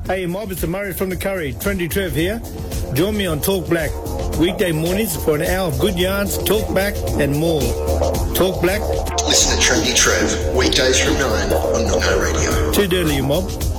Hey, mob, it's the Murray from the Curry. Trendy Trev here. Join me on Talk Black. Weekday mornings for an hour of good yarns, talk back and more. Talk Black. Listen to Trendy Trev, weekdays from 9 on Nongo Radio. Too dirty, you mob.